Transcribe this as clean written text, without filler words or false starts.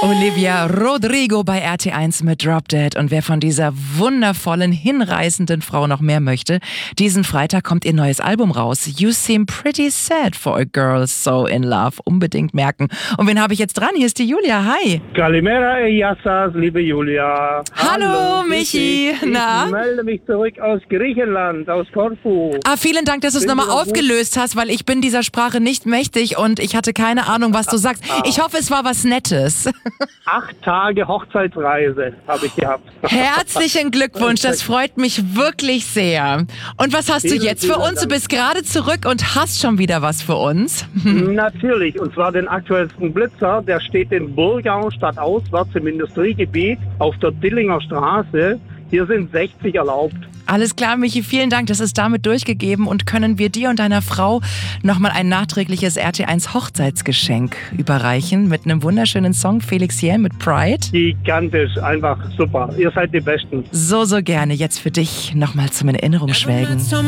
Olivia Rodrigo bei RT1 mit Drop Dead. Und wer von dieser wundervollen, hinreißenden Frau noch mehr möchte, diesen Freitag kommt ihr neues Album raus. You Seem Pretty Sad for a Girl So in Love. Unbedingt merken. Und wen habe ich jetzt dran? Hier ist die Julia. Hi. Kalimera Eyassas, liebe Julia. Hallo Michi. Ich melde mich zurück aus Griechenland, aus Korfu. Vielen Dank, dass du es nochmal aufgelöst hast, weil ich bin dieser Sprache nicht mächtig und ich hatte keine Ahnung, was du sagst. Ich hoffe, es war was Nettes. 8 Tage Hochzeitsreise habe ich gehabt. Herzlichen Glückwunsch, das freut mich wirklich sehr. Und was hast du jetzt für uns? Du bist gerade zurück und hast schon wieder was für uns. Natürlich, und zwar den aktuellsten Blitzer. Der steht in Burgau stadtauswärts im Industriegebiet auf der Dillinger Straße. Hier sind 60 erlaubt. Alles klar, Michi, vielen Dank. Das ist damit durchgegeben. Und können wir dir und deiner Frau nochmal ein nachträgliches RT1 Hochzeitsgeschenk überreichen mit einem wunderschönen Song, Felix Jähn mit Pride? Gigantisch, einfach super. Ihr seid die Besten. So gerne. Jetzt für dich nochmal zum Erinnerungsschwelgen.